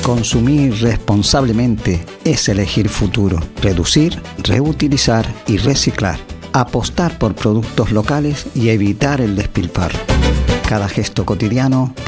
Consumir responsablemente es elegir futuro. Reducir, reutilizar y reciclar. Apostar por productos locales y evitar el despilfarro. Cada gesto cotidiano